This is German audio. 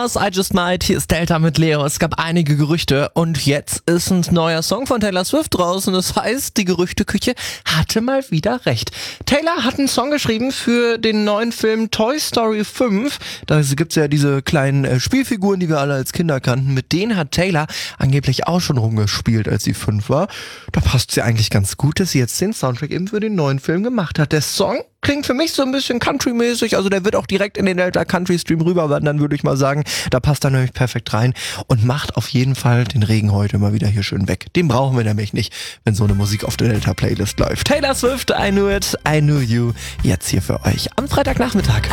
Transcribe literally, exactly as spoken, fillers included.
aus I Just Might, hier ist Delta mit Leo. Es gab einige Gerüchte und jetzt ist ein neuer Song von Taylor Swift draußen. Das heißt, die Gerüchteküche hatte mal wieder recht. Taylor hat einen Song geschrieben für den neuen Film Toy Story fünf. Da gibt's ja diese kleinen äh, Spielfiguren, die wir alle als Kinder kannten. Mit denen hat Taylor angeblich auch schon rumgespielt, als sie fünf war. Da passt sie eigentlich ganz gut, dass sie jetzt den Soundtrack eben für den neuen Film gemacht hat. Der Song klingt für mich so ein bisschen Country-mäßig, also der wird auch direkt in den Delta Country Stream rüberwandern, würde ich mal sagen. Da passt er nämlich perfekt rein und macht auf jeden Fall den Regen heute mal wieder hier schön weg. Den brauchen wir nämlich nicht, wenn so eine Musik auf der Delta Playlist läuft. Taylor Swift, I Knew It, I Knew You, jetzt hier für euch am Freitagnachmittag.